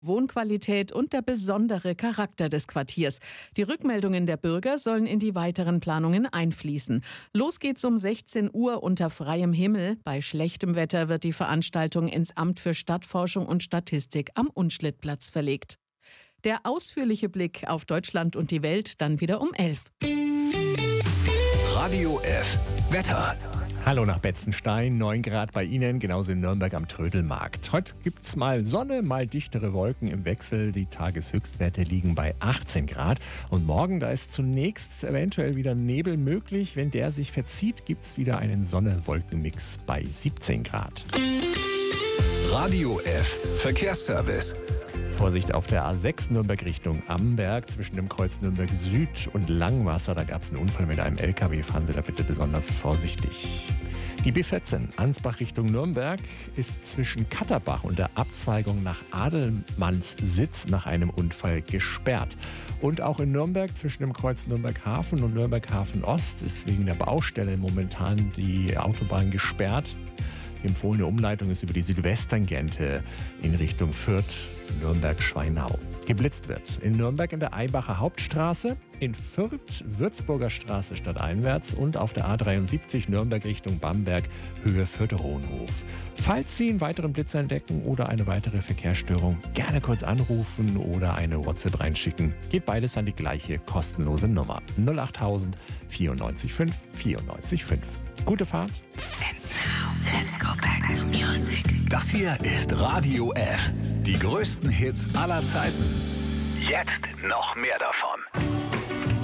Wohnqualität und der besondere Charakter des Quartiers. Die Rückmeldungen der Bürger sollen in die weiteren Planungen einfließen. Los geht's um 16 Uhr unter freiem Himmel. Bei schlechtem Wetter wird die Veranstaltung ins Amt für Stadtforschung und Statistik am Unschlittplatz verlegt. Der ausführliche Blick auf Deutschland und die Welt dann wieder um 11. Radio F. Wetter. Hallo nach Betzenstein, 9 Grad bei Ihnen, genauso in Nürnberg am Trödelmarkt. Heute gibt's mal Sonne, mal dichtere Wolken im Wechsel. Die Tageshöchstwerte liegen bei 18 Grad. Und morgen, da ist zunächst eventuell wieder Nebel möglich. Wenn der sich verzieht, gibt's wieder einen Sonne-Wolken-Mix bei 17 Grad. Radio F. Verkehrsservice. Vorsicht auf der A6 Nürnberg Richtung Amberg zwischen dem Kreuz Nürnberg Süd und Langwasser. Da gab es einen Unfall mit einem LKW. Fahren Sie da bitte besonders vorsichtig. Die B14 Ansbach Richtung Nürnberg ist zwischen Katterbach und der Abzweigung nach Adelmannssitz nach einem Unfall gesperrt. Und auch in Nürnberg zwischen dem Kreuz Nürnberg Hafen und Nürnberg Hafen Ost ist wegen der Baustelle momentan die Autobahn gesperrt. Die empfohlene Umleitung ist über die Südwesttangente in Richtung Fürth, Nürnberg-Schweinau. Geblitzt wird in Nürnberg in der Eybacher Hauptstraße, in Fürth, Würzburger Straße stadteinwärts und auf der A73 Nürnberg Richtung Bamberg, Höhe Fürth-Hohenhof. Falls Sie einen weiteren Blitz entdecken oder eine weitere Verkehrsstörung, gerne kurz anrufen oder eine WhatsApp reinschicken. Geht beides an die gleiche kostenlose Nummer 08000 94 5 94 5. Gute Fahrt. Let's go back to music. Das hier ist Radio F. Die größten Hits aller Zeiten. Jetzt noch mehr davon.